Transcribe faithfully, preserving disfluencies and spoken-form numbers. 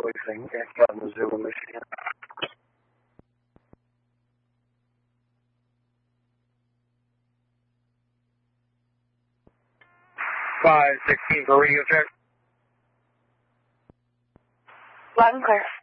voicing back out in Missoula, Michigan. five sixteen for radio check. Loud and clear.